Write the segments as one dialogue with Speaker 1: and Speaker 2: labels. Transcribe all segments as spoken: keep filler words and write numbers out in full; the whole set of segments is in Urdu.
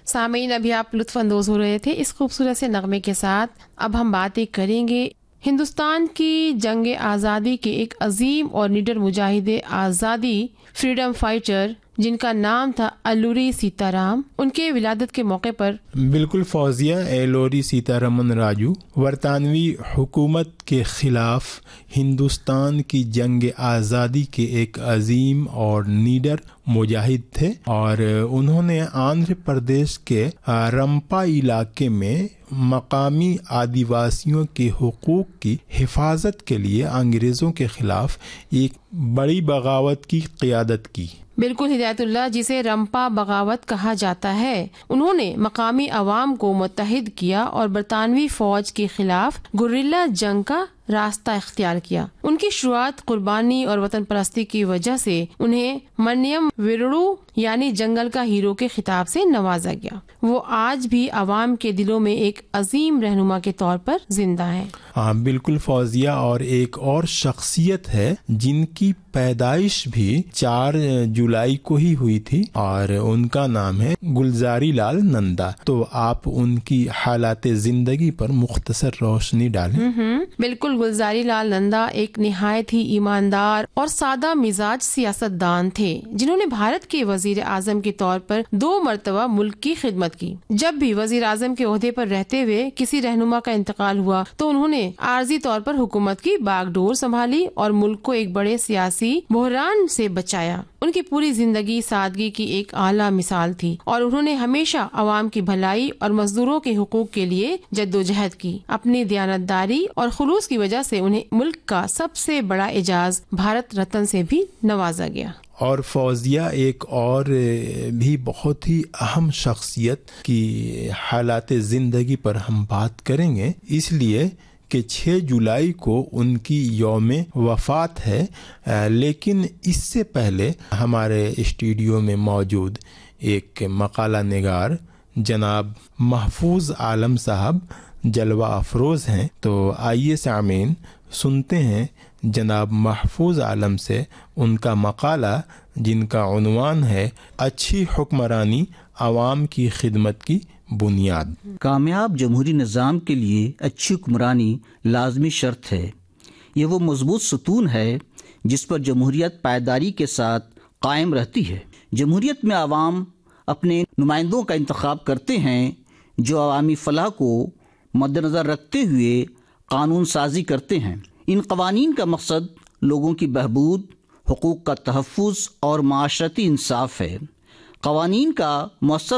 Speaker 1: سامعین، ابھی آپ لطف اندوز ہو رہے تھے اس خوبصورت سے نغمے کے ساتھ. اب ہم باتیں کریں گے ہندوستان کی جنگ آزادی کے ایک عظیم اور نڈر مجاہد آزادی فریڈم فائٹر جن کا نام تھا الوری سیتا رام. ان کے ولادت کے موقع پر
Speaker 2: بالکل فوزیہ، ایلوری سیتا رمن راجو برطانوی حکومت کے خلاف ہندوستان کی جنگ آزادی کے ایک عظیم اور نیڈر مجاہد تھے، اور انہوں نے آندھرا پردیش کے رمپا علاقے میں مقامی آدیواسیوں کے حقوق کی حفاظت کے لیے انگریزوں کے خلاف ایک بڑی بغاوت کی قیادت کی.
Speaker 1: بالکل ہدایت اللہ، جسے رمپا بغاوت کہا جاتا ہے. انہوں نے مقامی عوام کو متحد کیا اور برطانوی فوج کے خلاف گوریلا جنگ کا راستہ اختیار کیا. ان کی شروعات قربانی اور وطن پرستی کی وجہ سے انہیں منیم ویرڑو یعنی جنگل کا ہیرو کے خطاب سے نوازا گیا. وہ آج بھی عوام کے دلوں میں ایک عظیم رہنما کے طور پر زندہ ہیں.
Speaker 2: ہاں بالکل فوزیہ، اور ایک اور شخصیت ہے جن کی پیدائش بھی چار جولائی کو ہی ہوئی تھی، اور ان کا نام ہے گلزاری لال نندا. تو آپ ان کی حالات زندگی پر مختصر روشنی ڈالیں.
Speaker 1: بالکل، گلزاری لال نندا ایک نہایت ہی ایماندار اور سادہ مزاج سیاست دان تھے جنہوں نے بھارت کے وزیر اعظم کے طور پر دو مرتبہ ملک کی خدمت کی. جب بھی وزیر اعظم کے عہدے پر رہتے ہوئے کسی رہنما کا انتقال ہوا تو انہوں نے عارضی طور پر حکومت کی باغ ڈور سنبھالی اور ملک کو ایک بڑے سیاسی بحران سے بچایا. ان کی پوری زندگی سادگی کی ایک اعلیٰ مثال تھی، اور انہوں نے ہمیشہ عوام کی بھلائی اور مزدوروں کے حقوق کے لیے جدوجہد کی. اپنی دیانتداری اور خلوص کی وجہ سے انہیں ملک کا سب سے بڑا اعزاز بھارت رتن سے بھی نوازا گیا.
Speaker 2: اور فوزیہ، ایک اور بھی بہت ہی اہم شخصیت کی حالات زندگی پر ہم بات کریں گے، اس لیے کہ چھ جولائی کو ان کی یوم وفات ہے. لیکن اس سے پہلے ہمارے اسٹوڈیو میں موجود ایک مقالہ نگار جناب محفوظ عالم صاحب جلوہ افروز ہیں. تو آئیے سامعین سنتے ہیں جناب محفوظ عالم سے ان کا مقالہ جن کا عنوان ہے اچھی حکمرانی عوام کی خدمت کی بنیاد.
Speaker 3: کامیاب جمہوری نظام کے لیے اچھی حکمرانی لازمی شرط ہے. یہ وہ مضبوط ستون ہے جس پر جمہوریت پائیداری کے ساتھ قائم رہتی ہے. جمہوریت میں عوام اپنے نمائندوں کا انتخاب کرتے ہیں جو عوامی فلاح کو مد نظر رکھتے ہوئے قانون سازی کرتے ہیں. ان قوانین کا مقصد لوگوں کی بہبود، حقوق کا تحفظ اور معاشرتی انصاف ہے. قوانین کا مؤثر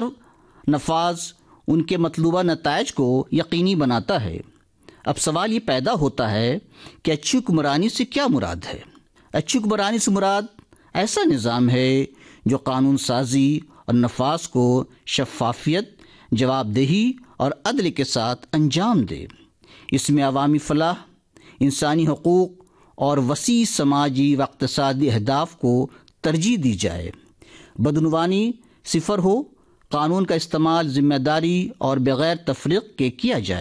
Speaker 3: نفاذ ان کے مطلوبہ نتائج کو یقینی بناتا ہے. اب سوال یہ پیدا ہوتا ہے کہ اچھی حکمرانی سے کیا مراد ہے؟ اچھی حکمرانی سے مراد ایسا نظام ہے جو قانون سازی اور نفاذ کو شفافیت، جواب دہی اور عدل کے ساتھ انجام دے. اس میں عوامی فلاح، انسانی حقوق اور وسیع سماجی و اقتصادی اہداف کو ترجیح دی جائے. بدعنوانی صفر ہو، قانون کا استعمال ذمہ داری اور بغیر تفریق کے کیا جائے.